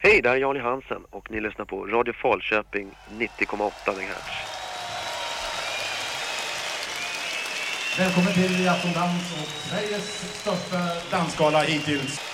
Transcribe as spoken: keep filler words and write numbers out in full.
Hej, där är Jan Hansen och ni lyssnar på Radio Falköping nittio komma åtta megahertz. Välkommen till Afton Dans och Sveriges största dansgala hittills.